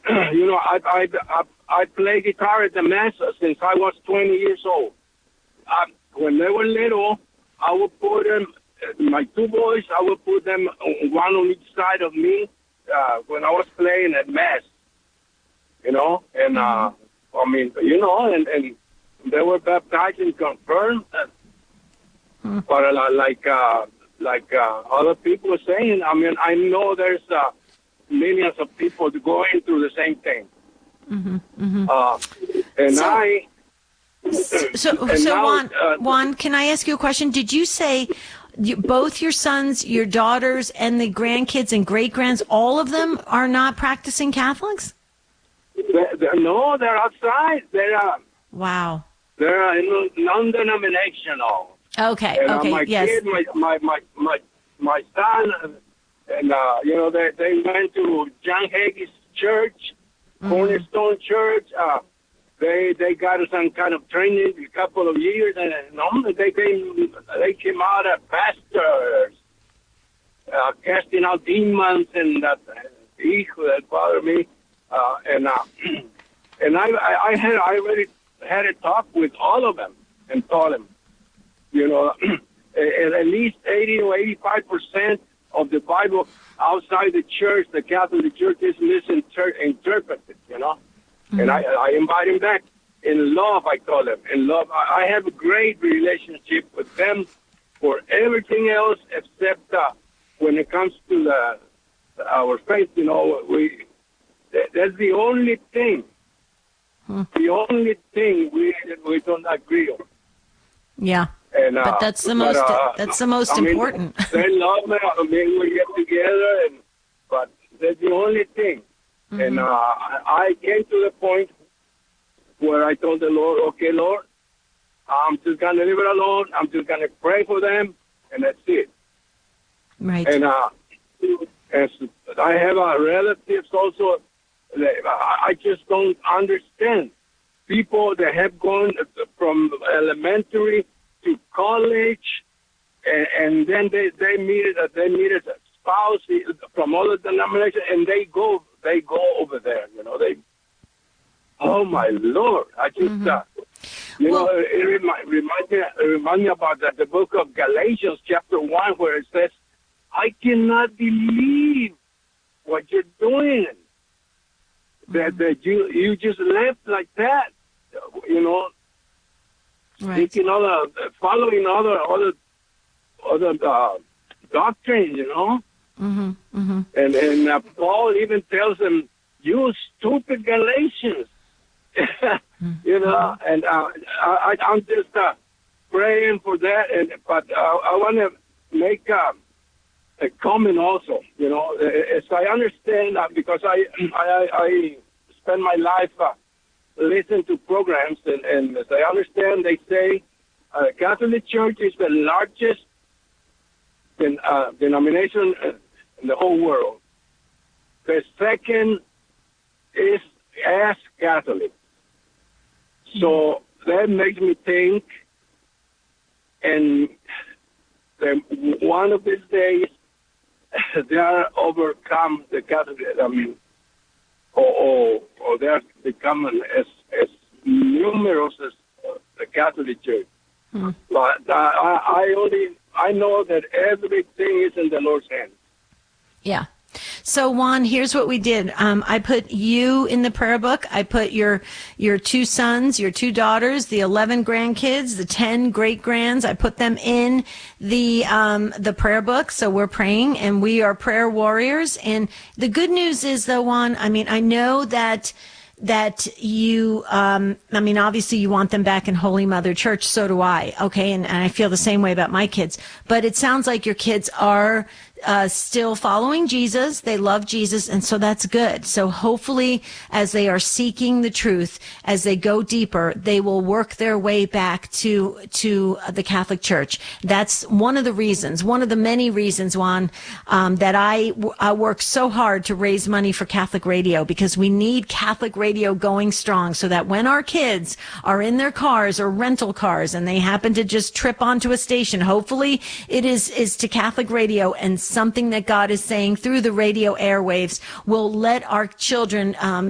I play guitar at the mass since I was 20 years old. When they were little, I would put them, my two boys, I would put them one on each side of me when I was playing at mass, and and they were baptized and confirmed. But like other people are saying, I know there's millions of people going through the same thing. Juan, can I ask you a question? Did you say both your sons, your daughters, and the grandkids and great-grands, all of them are not practicing Catholics? No, they're outside. Wow. They're non-denominational. Okay. And, my kid, my son, and they went to John Hagee's church, Cornerstone Church. They got some kind of training a couple of years, and they came out as pastors, casting out demons and that bothered me. And I already had a talk with all of them and told them, at least 80 or 85% of the Bible outside the church, the Catholic Church, is misinterpreted, And I invite him back. In love, I told him. In love, I have a great relationship with them for everything else except when it comes to our faith, that's the only thing. The only thing we don't agree on. Yeah. And, but that's the most important. They love me. We get together, but that's the only thing. And I came to the point where I told the Lord, okay, Lord, I'm just going to leave it alone. I'm just going to pray for them, and that's it. Right. And I have relatives also. I just don't understand people that have gone from elementary to college, and then they meet a spouse from other denominations, and they go over there. Oh my Lord! I just it reminds me about the book of Galatians, chapter 1, where it says, "I cannot believe what you're doing. That you just left like that, right. Following other doctrines, And Paul even tells them, "You stupid Galatians," And I'm just praying for that, but I want to make a comment also, as I understand that, because I spend my life listening to programs, and as I understand, they say Catholic Church is the largest denomination in the whole world. The second is as Catholic. So that makes me think, and one of these days, they are overcome the Catholic, or they are becoming as numerous as the Catholic Church. But I know that everything is in the Lord's hands. Yeah. So Juan, here's what we did. I put you in the prayer book. I put your two sons, your two daughters, the 11 grandkids, the 10 great grands. I put them in the prayer book. So we're praying, and we are prayer warriors. And the good news is, though, Juan, I know that you, obviously you want them back in Holy Mother Church. So do I. Okay. And I feel the same way about my kids, but it sounds like your kids are still following Jesus. They love Jesus. And so that's good. So hopefully as they are seeking the truth, as they go deeper, they will work their way back to the Catholic Church. That's one of the many reasons, Juan, that I work so hard to raise money for Catholic radio, because we need Catholic radio going strong, so that when our kids are in their cars or rental cars and they happen to just trip onto a station, hopefully it is to Catholic radio, and something that God is saying through the radio airwaves will let our children